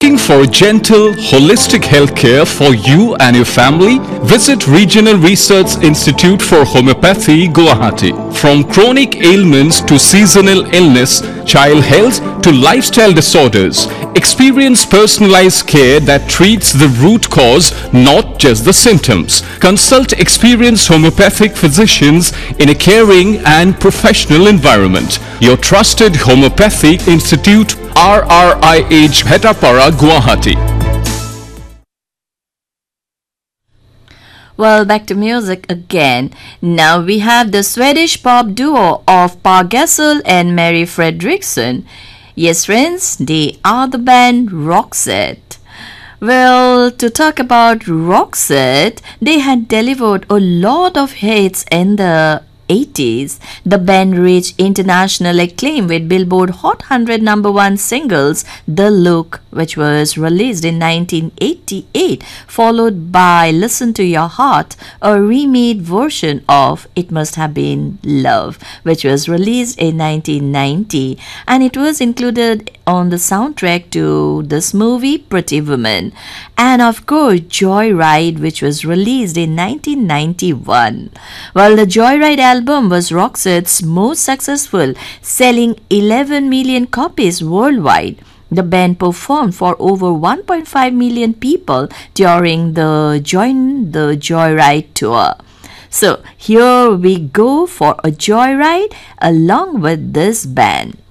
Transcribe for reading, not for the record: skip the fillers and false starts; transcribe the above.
Looking for gentle, holistic healthcare for you and your family? Visit Regional Research Institute for Homeopathy, Guwahati. From chronic ailments to seasonal illness, child health to lifestyle disorders, experience personalized care that treats the root cause, not just the symptoms. Consult experienced homeopathic physicians in a caring and professional environment. Your trusted Homeopathic Institute, RRIH, Bhetapara, Guwahati. Well, back to music again. Now we have the Swedish pop duo of Per Gessle and Mary Fredriksson. Yes, friends, they are the band Roxette. Well, to talk about Roxette, they had delivered a lot of hits in the 80s. The band reached international acclaim with Billboard Hot 100 #1 singles The Look, which was released in 1988, followed by Listen to Your Heart, a remade version of It Must Have Been Love, which was released in 1990, and it was included on the soundtrack to this movie Pretty Woman. And of course Joyride, which was released in 1991. Well, the Joyride album was Roxette's most successful, selling 11 million copies worldwide. The band performed for over 1.5 million people during the Join the Joyride tour. So here we go for a joyride along with this band.